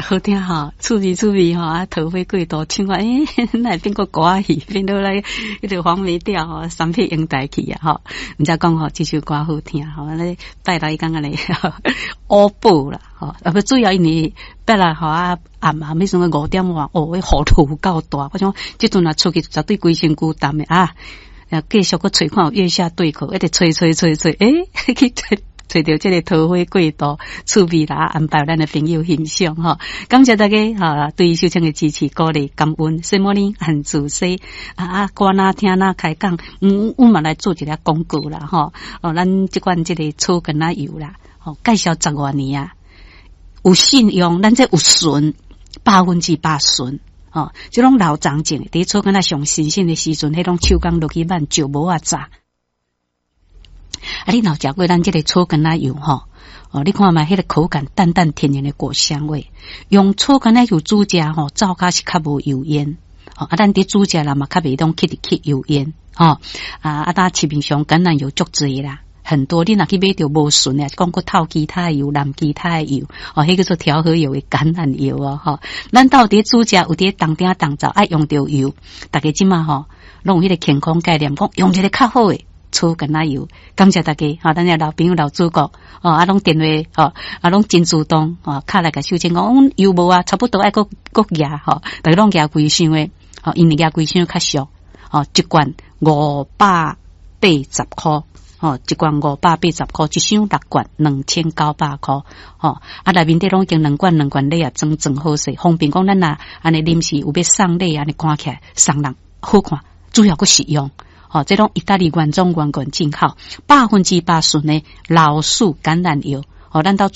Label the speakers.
Speaker 1: 好听哈，趣味哈，啊，桃花过度，唱话那变个歌戏，变到来迄个黄梅调吼，三片应带去啊吼。毋则讲吼，这首歌好听吼，咧拜来讲个咧乌布啦吼，不主要因为拜来吼啊暗要算个5点半，哦，雨露够大，我想即阵啊出去绝对规身躯湿的啊，继续个吹看月下对口，一直吹，去找到这个桃花过度趣味啦，安排咱的朋友欣赏哈。感谢大家哈对秀清的支持鼓励感恩。什么呢？很仔细歌哪听哪开讲，我嘛来做一个广告啦哈。咱这款这个草根啊油啦，介绍10多年啊，有信用，咱这有纯，100%纯。这种老长种，伫草根啊上新鲜的时阵，迄种手工落去慢就无啊炸。你若食过咱这个草根仔油吼，你看嘛，迄个口感淡淡天然的果香味。用草根仔油煮食吼，灶骹是较无油烟。咱伫煮食啦嘛，较袂当起油烟。咱市面上橄榄油足侪啦，很多你若去买着无纯诶，讲过透其他油、蓝其他油，迄个做调和油的橄榄油吼。咱到底煮食有伫当鼎当灶爱用着油，大家即嘛吼，拢有迄个健康概念，讲用一个较好诶。草根仔油，感谢大家，咱的老朋友老主顾，拢电话，拢真主动，敲来甲秀清讲，油无啊，差不多爱个压，大家拢压几箱诶，因为压几箱较俗，一罐580块，一罐580块，一箱6罐2900块，内面底拢已经2罐礼啊，装好势，方便讲咱啊，安尼临时有要送礼，安尼看起来送人好看，主要个实用。这种意大利原装进口，100%纯的老树橄榄油，咱到